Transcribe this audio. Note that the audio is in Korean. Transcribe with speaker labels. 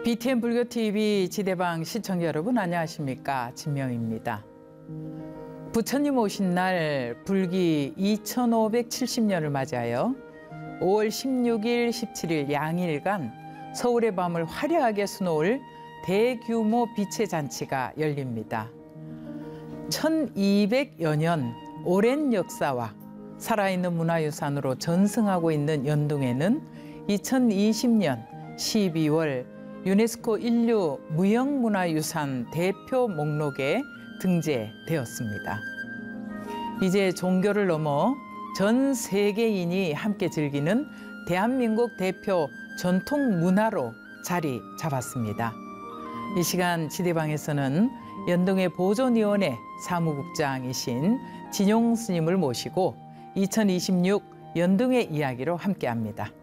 Speaker 1: BTN 불교TV 지대방 시청자 여러분 안녕하십니까? 진명입니다. 부처님 오신 날 불기 2570년을 맞이하여 5월 16일, 17일 양일간 서울의 밤을 화려하게 수놓을 대규모 빛의 잔치가 열립니다. 1200여 년 오랜 역사와 살아있는 문화유산으로 전승하고 있는 연동에는 2020년 12월 유네스코 인류 무형문화유산 대표 목록에 등재되었습니다. 이제 종교를 넘어 전 세계인이 함께 즐기는 대한민국 대표 전통 문화로 자리 잡았습니다. 이 시간 지대방에서는 연동의 보존위원회 사무국장이신 진용 스님을 모시고 2026 연동의 이야기로 함께합니다.